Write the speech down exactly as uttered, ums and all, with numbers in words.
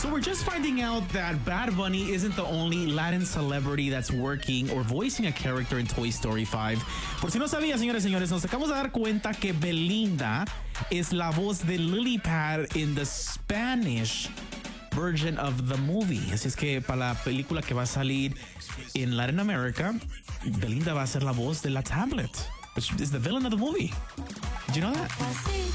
So we're just finding out that Bad Bunny isn't the only Latin celebrity that's working or voicing a character in Toy Story five. Por si no sabía, señores y señores, nos acabamos de dar cuenta que Belinda es la voz de Lily Pad in the Spanish version of the movie. Así es que para la película que va a salir en Latin America, Belinda va a ser la voz de la tablet, which is the villain of the movie. Did you know that?